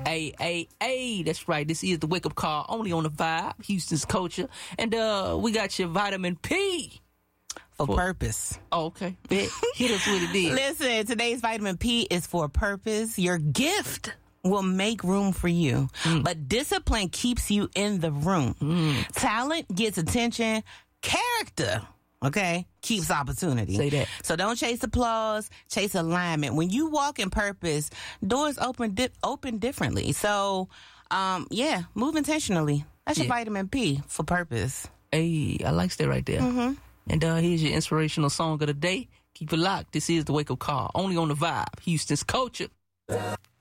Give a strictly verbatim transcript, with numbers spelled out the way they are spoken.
Hey, hey, hey, that's right. This is the Wake Up Call, only on the Vibe, Houston's Culture. And uh, we got your vitamin P. For, for purpose. Oh, okay. Hit us with it then. Listen, today's vitamin P is for purpose. Your gift will make room for you, mm. but discipline keeps you in the room. Mm. Talent gets attention. Character, okay, keeps opportunity. Say that. So don't chase applause, chase alignment. When you walk in purpose, doors open di- open differently. So, um, yeah, move intentionally. That's yeah. your vitamin P for purpose. Hey, I like that right there. Mm-hmm. And uh, here's your inspirational song of the day. Keep it locked. This is the Wake Up Call, only on the Vibe, Houston's Culture.